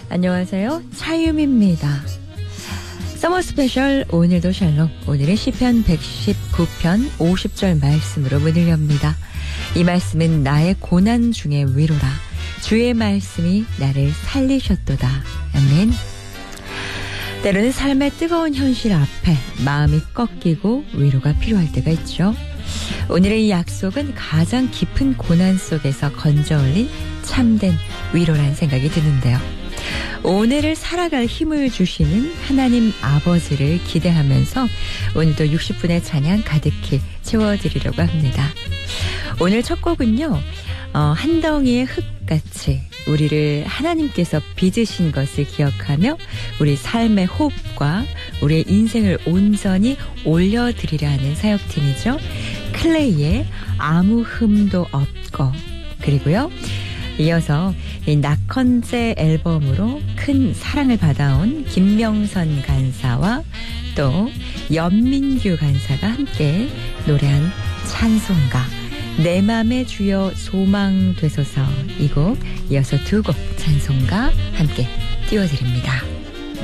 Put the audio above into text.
안녕하세요. 차유미입니다. 서머 스페셜 오늘도 샬롬. 오늘은 시편 119편 50절 말씀으로 문을 엽니다. 이 말씀은 나의 고난 중에 위로라. 주의 말씀이 나를 살리셨도다. 아멘. 때로는 삶의 뜨거운 현실 앞에 마음이 꺾이고 위로가 필요할 때가 있죠. 오늘의 이 약속은 가장 깊은 고난 속에서 건져 올린 참된 위로라는 생각이 드는데요. 오늘을 살아갈 힘을 주시는 하나님 아버지를 기대하면서 오늘도 60분의 찬양 가득히 채워드리려고 합니다. 오늘 첫 곡은요. 한 덩이의 흙같이 우리를 하나님께서 빚으신 것을 기억하며 우리 삶의 호흡과 우리의 인생을 온전히 올려드리려 하는 사역팀이죠. 클레이의 아무 흠도 없고, 그리고요. 이어서 이 낙헌제 앨범으로 큰 사랑을 받아온 김명선 간사와 또 연민규 간사가 함께 노래한 찬송가 내 맘의 주여 소망 되소서, 이 곡 이어서 두 곡 찬송가 함께 띄워드립니다.